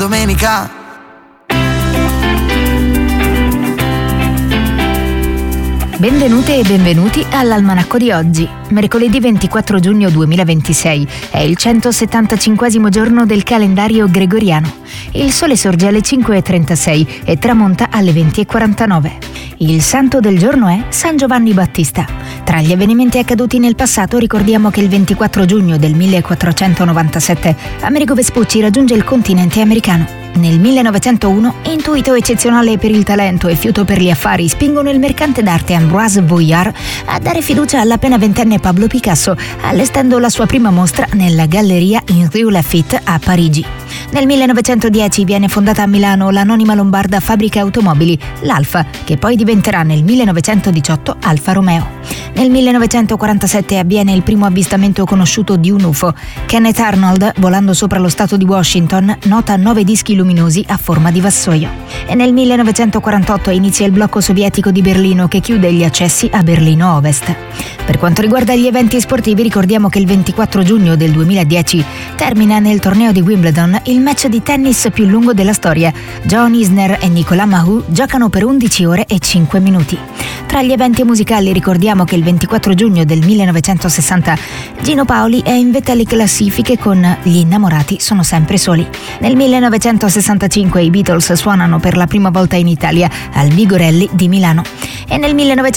domenica. Benvenute e benvenuti all'Almanacco di oggi, mercoledì 24 giugno 2026. È il 175° giorno del calendario gregoriano. Il sole sorge alle 5:36 e tramonta alle 20:49. Il santo del giorno è San Giovanni Battista. Tra gli avvenimenti accaduti nel passato ricordiamo che il 24 giugno del 1497 Amerigo Vespucci raggiunge il continente americano. Nel 1901, intuito eccezionale per il talento e fiuto per gli affari spingono il mercante d'arte Ambroise Vollard a dare fiducia all'appena ventenne Pablo Picasso, allestendo la sua prima mostra nella galleria in Rue Lafitte a Parigi. Nel 1910 viene fondata a Milano l'anonima lombarda fabbrica automobili, l'Alfa, che poi diventerà nel 1918 Alfa Romeo. Nel 1947 avviene il primo avvistamento conosciuto di un UFO. Kenneth Arnold, volando sopra lo stato di Washington, nota 9 dischi luminosi a forma di vassoio. E nel 1948 inizia il blocco sovietico di Berlino che chiude gli accessi a Berlino Ovest. Per quanto riguarda gli eventi sportivi, ricordiamo che il 24 giugno del 2010 termina nel torneo di Wimbledon il match di tennis più lungo della storia. John Isner e Nicolas Mahut giocano per 11 ore e 5 minuti. Tra gli eventi musicali ricordiamo che il 24 giugno del 1960 Gino Paoli è in vetta alle classifiche con Gli innamorati sono sempre soli. Nel 1965 i Beatles suonano per la prima volta in Italia al Vigorelli di Milano. E nel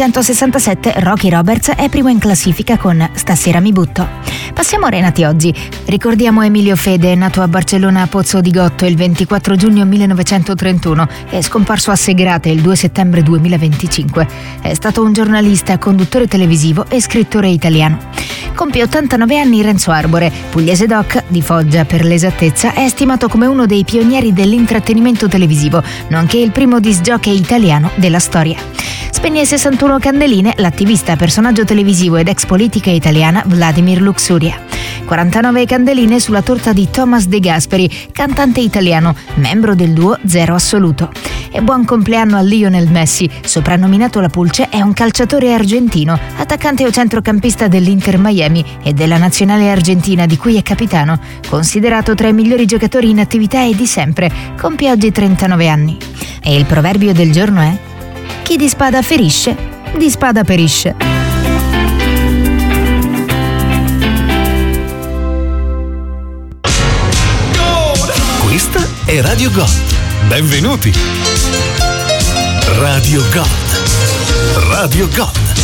1967 Rocky Roberts è primo in classifica con Stasera mi butto. Passiamo a Renati oggi. Ricordiamo Emilio Fede, nato a Barcellona a Pozzo di Gotto il 24 giugno 1931 e scomparso a Segrate il 2 settembre 2025. È stato un giornalista, conduttore televisivo e scrittore italiano. Compie 89 anni Renzo Arbore, pugliese doc, di Foggia per l'esattezza, è stimato come uno dei pionieri dell'intrattenimento televisivo, nonché il primo disc jockey italiano della storia. Spegne 61 candeline l'attivista, personaggio televisivo ed ex politica italiana Vladimir Luxuria. 49 candeline sulla torta di Thomas De Gasperi, cantante italiano, membro del duo Zero Assoluto. E buon compleanno a Lionel Messi, soprannominato La Pulce, è un calciatore argentino, attaccante o centrocampista dell'Inter Miami e della nazionale argentina di cui è capitano, considerato tra i migliori giocatori in attività e di sempre, compie oggi 39 anni. E il proverbio del giorno è: chi di spada ferisce, di spada perisce. Questa è Radio Gold. Benvenuti. Radio Gold. Radio Gold.